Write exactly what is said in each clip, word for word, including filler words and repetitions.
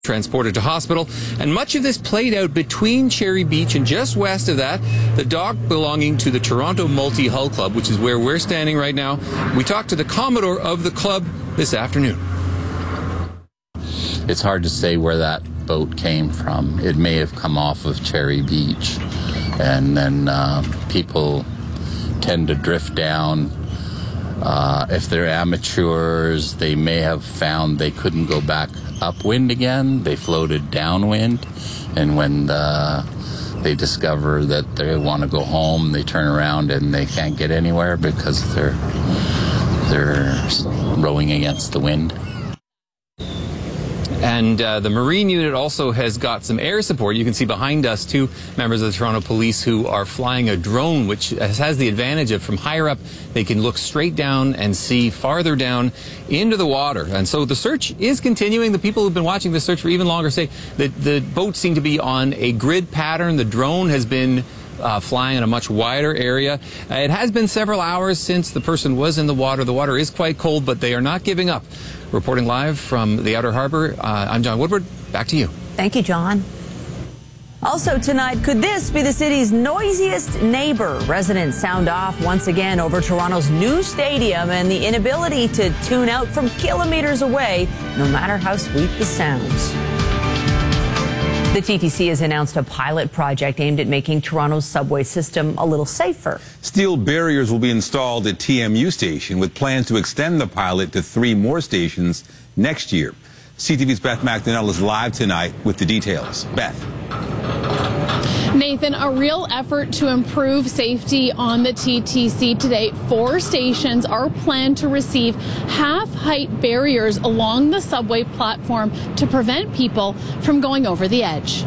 transported to hospital, and much of this played out between Cherry Beach and just west of that, the dock belonging to the Toronto Multi-Hull Club, which is where we're standing right now. We talked to the Commodore of the club this afternoon. It's hard to say where that boat came from. It may have come off of Cherry Beach, and then uh, people tend to drift down. Uh, if they're amateurs, they may have found they couldn't go back upwind again. They floated downwind, and when the, they discover that they want to go home, they turn around and they can't get anywhere because they're they're rowing against the wind. And uh, the Marine unit also has got some air support. You can see behind us two members of the Toronto Police who are flying a drone, which has the advantage of from higher up, they can look straight down and see farther down into the water. And so the search is continuing. The people who've been watching the search for even longer say that the boats seem to be on a grid pattern. The drone has been Uh, flying in a much wider area. Uh, it has been several hours since the person was in the water. The water is quite cold, but they are not giving up. Reporting live from the Outer Harbor, uh, I'm John Woodward. Back to you. Thank you, John. Also tonight, could this be the city's noisiest neighbor? Residents sound off once again over Toronto's new stadium and the inability to tune out from kilometers away, no matter how sweet the sounds. The T T C has announced a pilot project aimed at making Toronto's subway system a little safer. Steel barriers will be installed at T M U station with plans to extend the pilot to three more stations next year. C T V's Beth McDonnell is live tonight with the details. Beth. Nathan, a real effort to improve safety on the T T C today. Four stations are planned to receive half-height barriers along the subway platform to prevent people from going over the edge.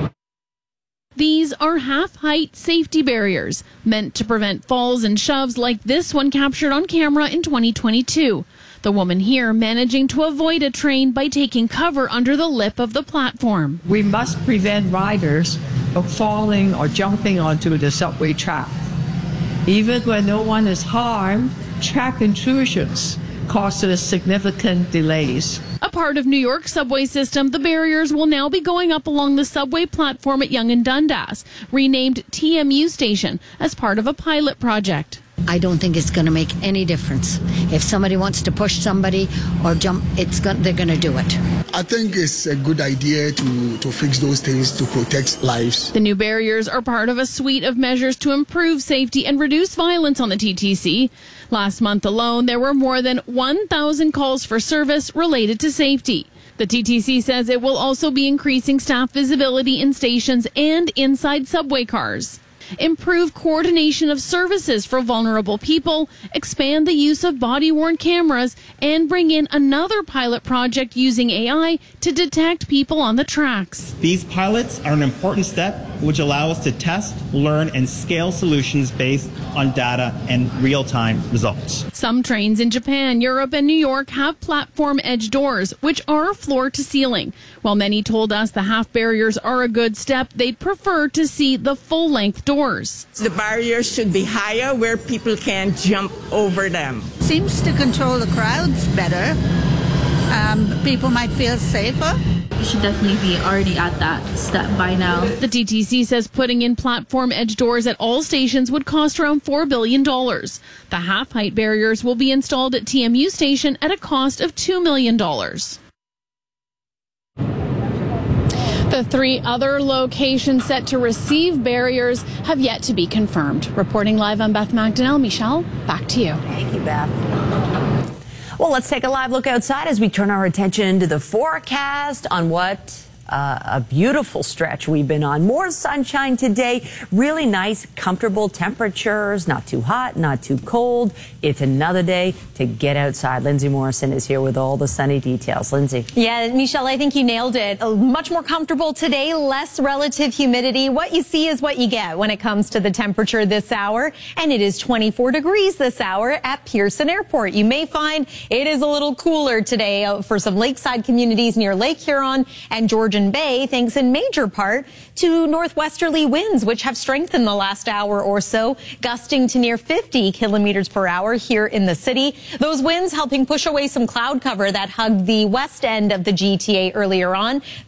These are half-height safety barriers meant to prevent falls and shoves like this one captured on camera in twenty twenty-two. The woman here managing to avoid a train by taking cover under the lip of the platform. We must prevent riders from falling or jumping onto the subway track. Even when no one is harmed, track intrusions causes significant delays. A part of New York's subway system, the barriers will now be going up along the subway platform at Yonge and Dundas, renamed T M U Station, as part of a pilot project. I don't think it's going to make any difference. If somebody wants to push somebody or jump, it's going, they're going to do it. I think it's a good idea to, to fix those things to protect lives. The new barriers are part of a suite of measures to improve safety and reduce violence on the T T C. Last month alone, there were more than one thousand calls for service related to safety. The T T C says it will also be increasing staff visibility in stations and inside subway cars, improve coordination of services for vulnerable people, expand the use of body-worn cameras, and bring in another pilot project using A I to detect people on the tracks. These pilots are an important step which allow us to test, learn, and scale solutions based on data and real-time results. Some trains in Japan, Europe, and New York have platform edge doors, which are floor to ceiling. While many told us the half barriers are a good step, they'd prefer to see the full-length doors. The barriers should be higher where people can jump over them. Seems to control the crowds better. Um, people might feel safer. We should definitely be already at that step by now. The T T C says putting in platform edge doors at all stations would cost around four billion dollars. The half-height barriers will be installed at T M U Station at a cost of two million dollars. The three other locations set to receive barriers have yet to be confirmed. Reporting live, I'm Beth McDonnell. Michelle, back to you. Thank you, Beth. Well, let's take a live look outside as we turn our attention to the forecast on what uh, a beautiful stretch we've been on. More sunshine today, really nice, comfortable temperatures, not too hot, not too cold. It's another day to get outside. Lindsay Morrison is here with all the sunny details. Lindsay. Yeah, Michelle, I think you nailed it. Much more comfortable today, less relative humidity. What you see is what you get when it comes to the temperature this hour. And it is twenty-four degrees this hour at Pearson Airport. You may find it is a little cooler today for some lakeside communities near Lake Huron and Georgian Vision Bay, thanks in major part to northwesterly winds, which have strengthened the last hour or so, gusting to near fifty kilometers per hour here in the city. Those winds helping push away some cloud cover that hugged the west end of the G T A earlier on.